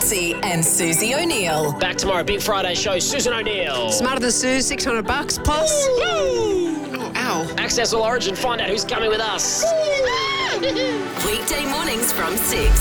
Matsy and Susie O'Neill. Back tomorrow, Big Friday show, Susan O'Neill. Smarter than Sue, $600. Pulse. Oh, ow. Access All Origin, find out who's coming with us. Weekday mornings from 6.